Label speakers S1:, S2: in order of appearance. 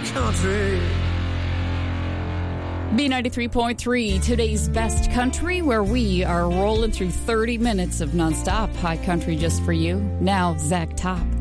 S1: country.
S2: B93.3, today's best country, where we are rolling through 30 minutes of nonstop high country just for you. Now, Zach Top.